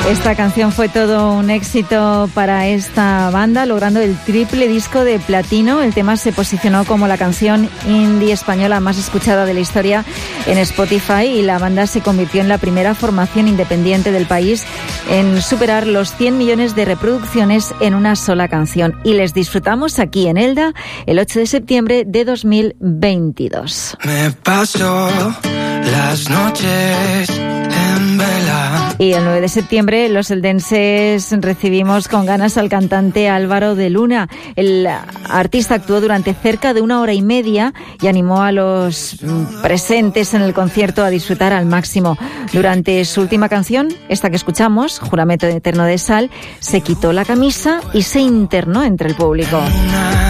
Esta canción fue todo un éxito para esta banda, logrando el triple disco de platino. El tema se posicionó como la canción indie española más escuchada de la historia en Spotify y la banda se convirtió en la primera formación independiente del país en superar los 100 millones de reproducciones en una sola canción. Y les disfrutamos aquí en Elda el 8 de septiembre de 2022. Me paso las noches en vela. Y el 9 de septiembre los eldenses recibimos con ganas al cantante Álvaro de Luna. El artista actuó durante cerca de 1 hora y media y animó a los presentes en el concierto a disfrutar al máximo. Durante su última canción, esta que escuchamos, Juramento eterno de sal, se quitó la camisa y se internó entre el público.